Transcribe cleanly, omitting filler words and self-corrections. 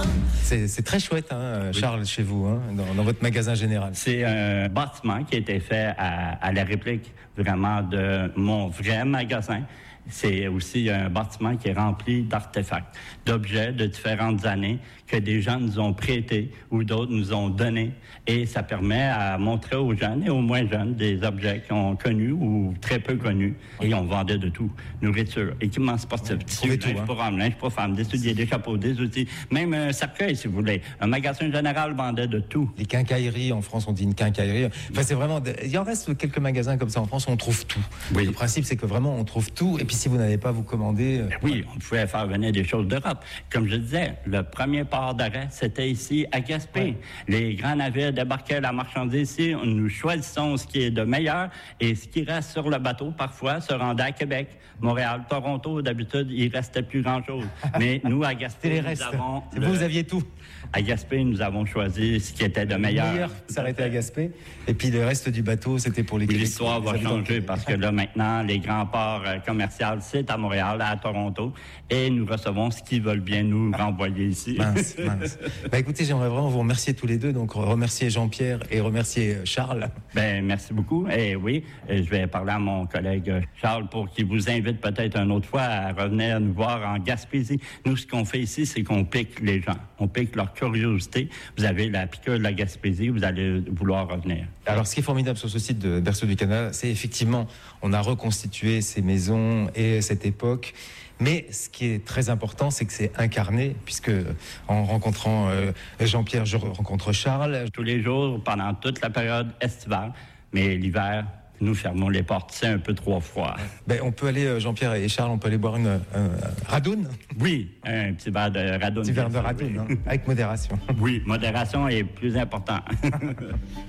C'est très chouette, hein, Charles, chez vous, hein, dans votre magasin général. C'est un bâtiment qui a été fait à la réplique vraiment de mon vrai magasin. C'est aussi un bâtiment qui est rempli d'artefacts, d'objets de différentes années que des gens nous ont prêtés ou d'autres nous ont donnés. Et ça permet à montrer aux jeunes et aux moins jeunes des objets qu'ils ont connus ou très peu connus. Et on vendait de tout. Nourriture, équipements sportifs, tissus, linge pour hommes, linge pour femmes, des souliers, des chapeaux, des outils, même un cercueil, si vous voulez. Un magasin général vendait de tout. Les quincailleries, en France, on dit une quincaillerie. Enfin, c'est vraiment... Il en reste quelques magasins comme ça en France où on trouve tout. Oui. Le principe, c'est que vraiment, on trouve tout. Et puis, si vous n'avez pas, vous commandez... Oui, on pouvait faire venir des choses d'Europe. Comme je disais, le premier port d'arrêt, c'était ici, à Gaspé. Ouais. Les grands navires débarquaient la marchandise ici. Nous choisissons ce qui est de meilleur. Et ce qui reste sur le bateau, parfois, se rendait à Québec, Montréal, Toronto. D'habitude, il restait plus grand-chose. Mais nous, à Gaspé, nous avons... Vous aviez tout. À Gaspé, nous avons choisi ce qui était de meilleur. Le meilleur s'arrêtait à Gaspé. Et puis le reste du bateau, c'était pour les Québécois. L'histoire va changer parce que là, maintenant, les grands ports commerciaux, c'est à Montréal, à Toronto. Et nous recevons ce qu'ils veulent bien nous renvoyer ici. Mince. Écoutez, j'aimerais vraiment vous remercier tous les deux. Donc, remercier Jean-Pierre et remercier Charles. Merci beaucoup. Et oui, je vais parler à mon collègue Charles pour qu'il vous invite peut-être une autre fois à revenir nous voir en Gaspésie. Nous, ce qu'on fait ici, c'est qu'on pique les gens. On pique leur curiosité. Vous avez la piqûre de la Gaspésie, vous allez vouloir revenir. Alors, ce qui est formidable sur ce site de Berceau du Canada, c'est effectivement, on a reconstitué ces maisons et cette époque. Mais ce qui est très important, c'est que c'est incarné, puisque en rencontrant Jean-Pierre, je rencontre Charles. Tous les jours, pendant toute la période estivale, mais l'hiver, nous fermons les portes, c'est un peu trop froid. On peut aller, Jean-Pierre et Charles, on peut aller boire une radoune. Oui, un petit verre de radoune. Un petit verre de radoune, avec modération. Oui, modération est plus important.